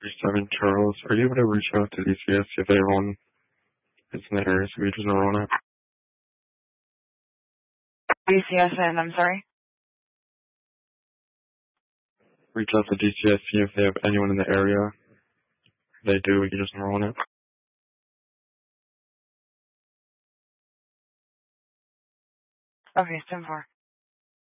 37 Charles, are you able to reach out to DCS, see if anyone is in the area so we just Nerona? DCS, and I'm sorry? Reach out to DCS, see if they have anyone in the area. If they do, we can just Nerona. Okay, 10-4.